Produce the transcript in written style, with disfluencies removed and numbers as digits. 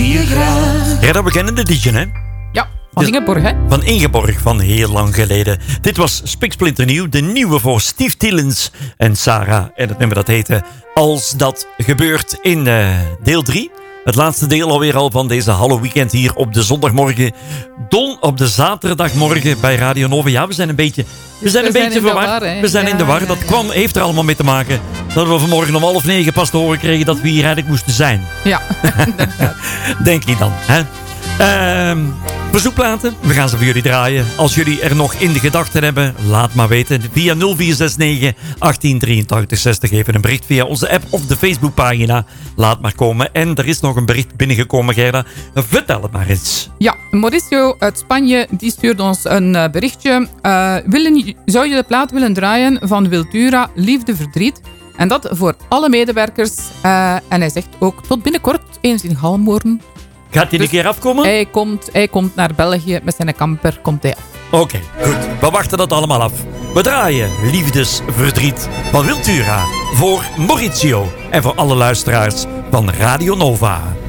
4 graden. Ja, dat bekende de DJ, hè? Ja, van Ingeborg, hè? Van Ingeborg, van heel lang geleden. Dit was Spiksplinternieuw, de nieuwe voor Steve Tillens en Sarah. En het nummer dat heette Als dat gebeurt in deel 3. Het laatste deel alweer al van deze Halloween hier op de zondagmorgen. Op de zaterdagmorgen bij Radio Nova. Ja, we zijn een beetje verward. We zijn in de war. Dat heeft er allemaal mee te maken dat we vanmorgen om 8:30 pas te horen kregen dat we hier eigenlijk moesten zijn. Ja, inderdaad. Denk niet dan, hè? Verzoekplaten, we gaan ze voor jullie draaien. Als jullie er nog in de gedachten hebben, laat maar weten. Via 0469 1883 60 even een bericht via onze app of de Facebookpagina. Laat maar komen. En er is nog een bericht binnengekomen, Gerda. Vertel het maar eens. Ja, Mauricio uit Spanje die stuurt ons een berichtje. Zou je de plaat willen draaien van Wiltura, Liefde, Verdriet? En dat voor alle medewerkers. En hij zegt ook tot binnenkort eens in Galmoorden. Gaat hij een keer afkomen? Hij komt naar België met zijn camper, komt hij af. Oké, goed. We wachten dat allemaal af. We draaien Liefdesverdriet van Wiltura voor Mauricio en voor alle luisteraars van Radio Nova.